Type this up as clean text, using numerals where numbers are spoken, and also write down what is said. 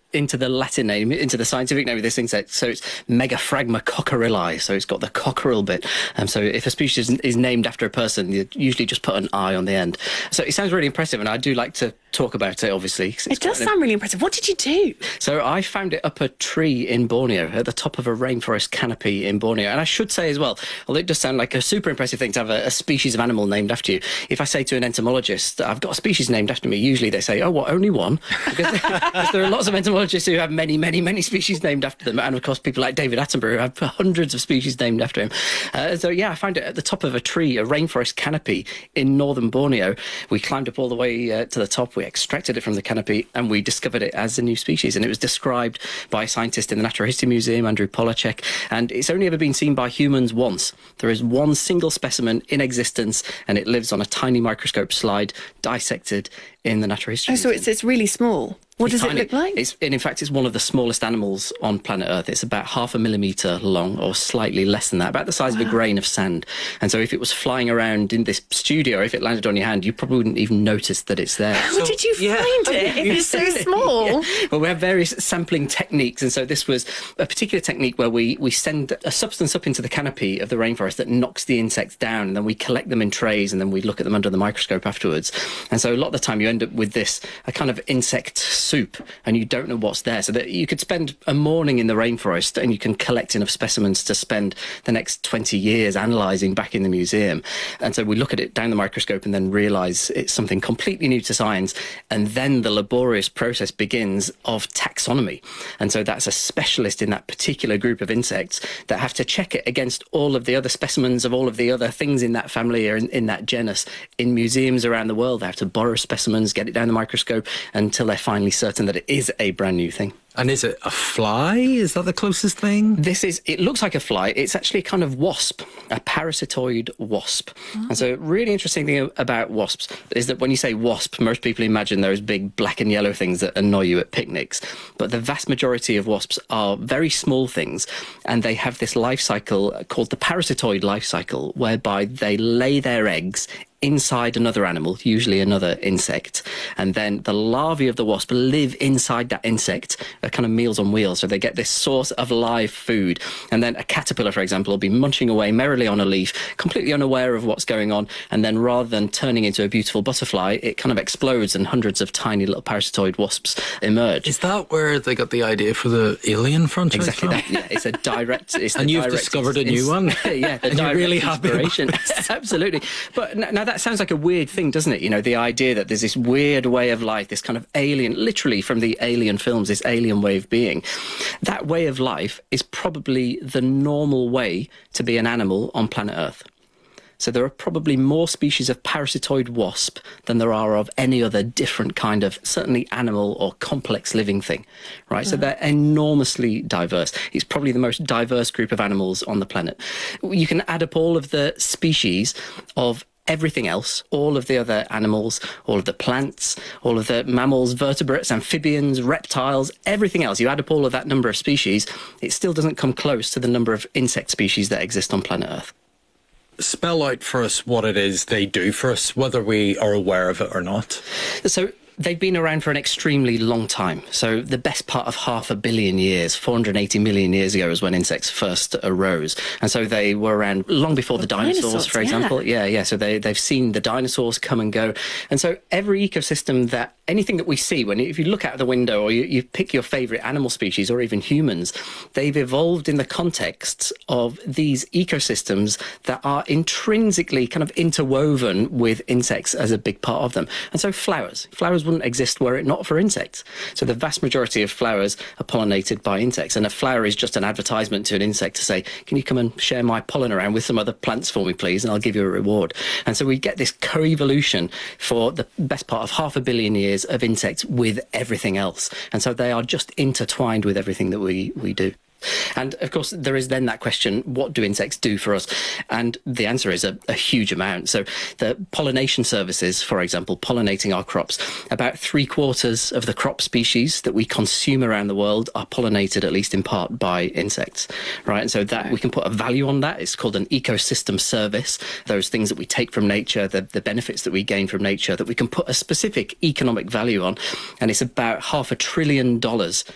into the Latin name, into the scientific name of this insect. So it's Megaphragma cockerillae. So it's got the cockerel bit. So if a species is named after a person, you usually just put an I on the end. So it sounds really impressive, and I do like to talk about it, obviously. It does sound really impressive. What did you do? So I found it up a tree in Borneo, at the top of a rainforest canopy in Borneo. And I should say as well, although it does sound like a super impressive thing to have a species of animal named after you, if I say to an entomologist, I've got a species named after me, usually they say, oh, what, only one? Because there are lots of entomologists who have many, many, many species named after them. And of course, people like David Attenborough who have hundreds of species named after him. So yeah, I found it at the top of a tree, a rainforest canopy in northern Borneo. We climbed up all the way to the top. We extracted it from the canopy and we discovered it as a new species. And it was described by a scientist in the Natural History Museum, Andrew Polacek, and it's only ever been seen by humans once. There is one single specimen in existence, and it lives on a tiny microscope slide, dissected in the Natural History Museum. So it's really small. What does it look like? In fact, it's one of the smallest animals on planet Earth. It's about 0.5 millimetre long, or slightly less than that, about the size of a grain of sand. And so if it was flying around in this studio, if it landed on your hand, you probably wouldn't even notice that it's there. How did you find it if it's so small? Yeah. Well, we have various sampling techniques, and so this was a particular technique where we send a substance up into the canopy of the rainforest that knocks the insects down, and then we collect them in trays, and then we look at them under the microscope afterwards. And so a lot of the time you end up with this, a kind of insect soup, and you don't know what's there. So that you could spend a morning in the rainforest and you can collect enough specimens to spend the next 20 years analysing back in the museum. And so we look at it down the microscope and then realise it's something completely new to science. And then the laborious process begins of taxonomy. And so that's a specialist in that particular group of insects that have to check it against all of the other specimens of all of the other things in that family or in that genus. In museums around the world, they have to borrow specimens, get it down the microscope until they're finally certain that it is a brand new thing. And is it a fly? Is that the closest thing? It looks like a fly. It's actually a kind of wasp, a parasitoid wasp. Oh. And so a really interesting thing about wasps is that when you say wasp, most people imagine those big black and yellow things that annoy you at picnics. But the vast majority of wasps are very small things, and they have this life cycle called the parasitoid life cycle, whereby they lay their eggs inside another animal, usually another insect, and then the larvae of the wasp live inside that insect, a kind of meals on wheels, so they get this source of live food. And then a caterpillar, for example, will be munching away merrily on a leaf, completely unaware of what's going on, and then rather than turning into a beautiful butterfly, it kind of explodes and hundreds of tiny little parasitoid wasps emerge. Is that where they got the idea for the Alien franchise Exactly from? That, yeah. It's a direct... And you've discovered a new one? Yeah, the and you're really happy inspiration. Absolutely. But now that sounds like a weird thing, doesn't it? You know, the idea that there's this weird way of life, this kind of alien, literally from the Alien films, this alien way of being. That way of life is probably the normal way to be an animal on planet Earth. So there are probably more species of parasitoid wasp than there are of any other different kind of, certainly animal or complex living thing, right? So they're enormously diverse. It's probably the most diverse group of animals on the planet. You can add up all of the species of everything else, all of the other animals, all of the plants, all of the mammals, vertebrates, amphibians, reptiles, everything else. You add up all of that number of species, it still doesn't come close to the number of insect species that exist on planet Earth. Spell out for us what it is they do for us, whether we are aware of it or not. So they've been around for an extremely long time. So the best part of 500 million years, 480 million years ago is when insects first arose. And so they were around long before the dinosaurs, for example. Yeah. So they've seen the dinosaurs come and go. And so every ecosystem that anything that we see, if you look out the window or you pick your favourite animal species or even humans, they've evolved in the context of these ecosystems that are intrinsically kind of interwoven with insects as a big part of them. And so flowers wouldn't exist were it not for insects. So the vast majority of flowers are pollinated by insects, and a flower is just an advertisement to an insect to say, can you come and share my pollen around with some other plants for me, please, and I'll give you a reward. And so we get this co-evolution for the best part of 500 million years of insects with everything else. And so they are just intertwined with everything that we do. And of course, there is then that question, what do insects do for us? And the answer is a huge amount. So the pollination services, for example, pollinating our crops, about 3/4 of the crop species that we consume around the world are pollinated, at least in part, by insects, right? And so that we can put a value on that. It's called an ecosystem service. Those things that we take from nature, the benefits that we gain from nature, that we can put a specific economic value on. And it's about $500 billion